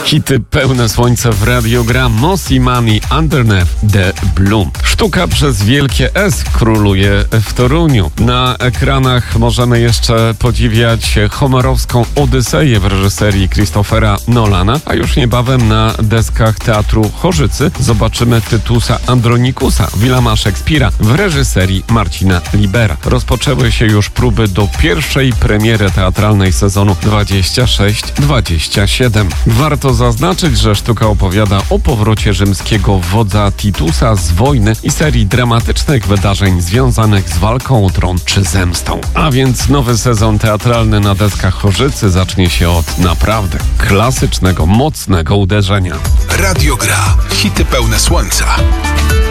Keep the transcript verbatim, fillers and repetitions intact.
Hity pełne słońce w Radio Gra. Mossy Money Underneath the Bloom. Sztuka przez wielkie S króluje w Toruniu. Na ekranach możemy jeszcze podziwiać homerowską Odyseję w reżyserii Christophera Nolana, a już niebawem na deskach Teatru Chorzycy zobaczymy Tytusa Andronikusa Williama Szekspira w reżyserii Marcina Libera. Rozpoczęły się już próby do pierwszej premiery teatralnej sezonu dwadzieścia sześć dwadzieścia siedem. Warto zaznaczyć, że sztuka opowiada o powrocie rzymskiego wodza Titusa z wojny i serii dramatycznych wydarzeń związanych z walką o tron czy zemstą. A więc nowy sezon teatralny na deskach Chorzycy zacznie się od naprawdę klasycznego, mocnego uderzenia. Radio Gra. Hity pełne słońca.